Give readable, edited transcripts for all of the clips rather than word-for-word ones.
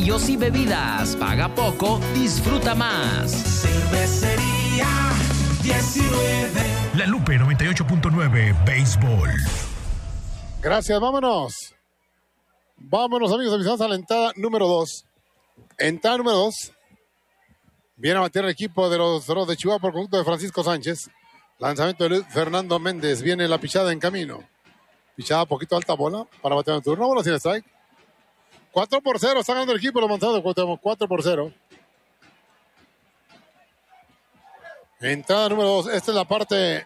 y bebidas. Paga poco, disfruta más. Cervecería 19. La Lupe 98.9 Béisbol. Gracias, vámonos. Vámonos, amigos, avisados a la entrada número 2. Entrada número 2. Viene a batear el equipo de los Toros de Chihuahua por conjunto de Francisco Sánchez. Lanzamiento de Luis Fernando Méndez. Viene la pichada en camino. Pichada poquito alta bola para batear en turno. Bola sin strike. 4-0. Está ganando el equipo de los Manzanos de Cuauhtémoc. 4-0. Entrada número 2. Esta es la parte.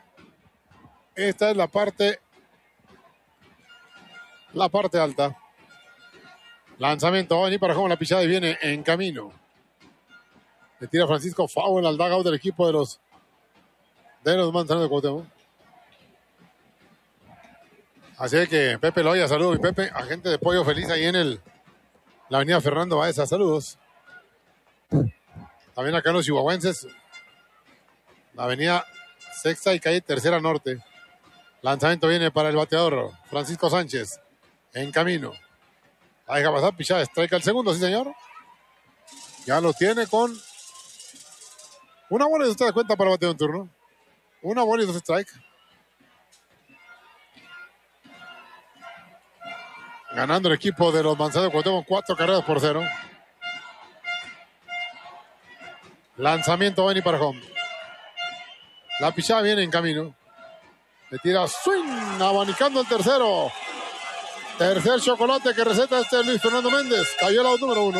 La parte alta. Lanzamiento. Va a venir para Joma la pichada y viene en camino. Le tira Francisco Foul al dugout del equipo de los Manzanos de Cuauhtémoc. Así que Pepe Loya, saludos, mi Pepe, agente de Pollo Feliz ahí en la avenida Fernando Baeza, saludos. También acá en los chihuahuenses, la avenida Sexta y calle Tercera Norte. Lanzamiento viene para el bateador Francisco Sánchez, en camino. La deja pasar, pichada, strike al segundo, sí señor. Ya lo tiene con una bola y dos de cuenta para batear en turno. Una bola y dos strike. Ganando el equipo de los Manzanos de Cuauhtémoc 4-0. Lanzamiento Benny para home. La pichada viene en camino. Le tira swing, abanicando el tercero. Tercer chocolate que receta Luis Fernando Méndez. Cayó el out número 1.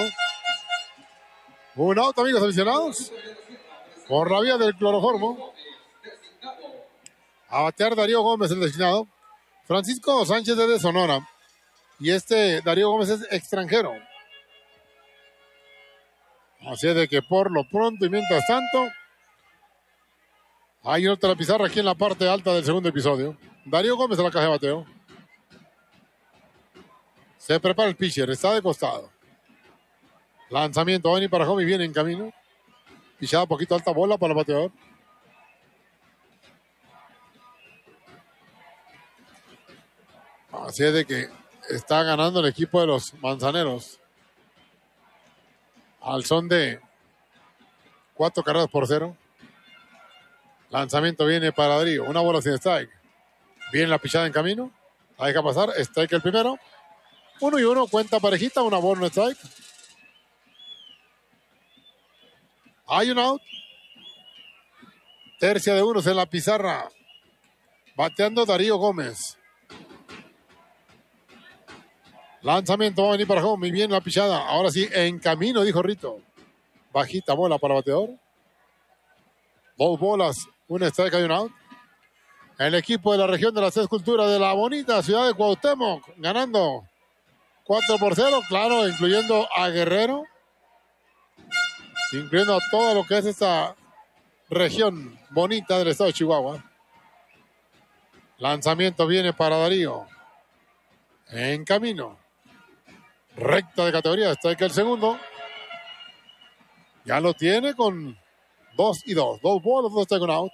Un out, amigos aficionados. Por la vía del cloroformo. A batear Darío Gómez, el designado. Francisco Sánchez es de Sonora. Y Darío Gómez es extranjero. Así es de que por lo pronto y mientras tanto, hay otra pizarra aquí en la parte alta del segundo episodio. Darío Gómez a la caja de bateo. Se prepara el pitcher, está de costado. Lanzamiento, va a venir para home y viene en camino. Pichada poquito alta bola para el bateador. Así es de que está ganando el equipo de los Manzaneros. Al son de 4-0. Lanzamiento viene para Darío. Una bola sin strike. Viene la pichada en camino. La deja pasar. Strike el primero. 1-1. Cuenta parejita. Una bola, un strike. Hay un out. Tercia de unos en la pizarra. Bateando Darío Gómez. Lanzamiento va a venir para home. Muy bien la pichada. Ahora sí, en camino, dijo Rito. Bajita bola para bateador. 2 bolas, un strike y un out. El equipo de la región de las esculturas de la bonita ciudad de Cuauhtémoc. Ganando 4-0. Claro, incluyendo a Guerrero. Incluyendo a todo lo que es esta región bonita del estado de Chihuahua. Lanzamiento viene para Darío. En camino. Recta de categoría, está aquí el segundo. Ya lo tiene con 2-2. 2 bolas, 2 strike, un out.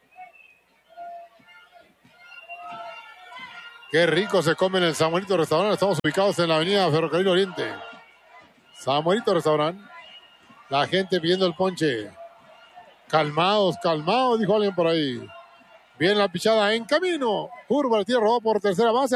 Qué rico se come en el Samuelito Restaurante. Estamos ubicados en la avenida Ferrocarril Oriente. Samuelito Restaurante. La gente pidiendo el ponche. Calmados, dijo alguien por ahí. Viene la pichada en camino. Curva, el tiro robado por tercera base.